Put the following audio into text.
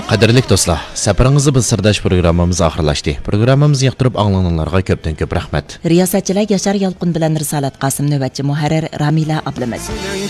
Qadirlik do'stlar, safaringizni biz sirdash programmamiz oxirlashdi. Programmamizni yoqtirib anglaganlarga ko'pdan ko'p rahmat. Riyosatchilar Yashar Yalqin bilan Risolat Qosim, navbatchi muharrir Ramila Ablamas.